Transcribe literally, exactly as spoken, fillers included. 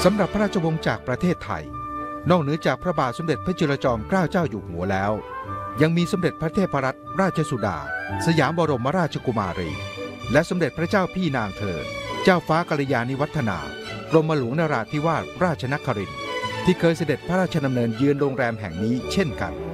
สำหรับพระราชวงศ์จากประเทศไทยนอกเหนือจากพระบาทสมเด็จพระจุลจอมเกล้าเจ้าอยู่หัวแล้วยังมีสมเด็จพระเทพรัตนราชสุดาสยามบรมราชกุมารีและสมเด็จพระเจ้าพี่นางเธอเจ้าฟ้ากัลยาณิวัฒนากรมหลวงนราธิวาสราชนครินทร์ที่เคยเสด็จพระราชดำเนินเยือนโรงแรมแห่งนี้เช่นกัน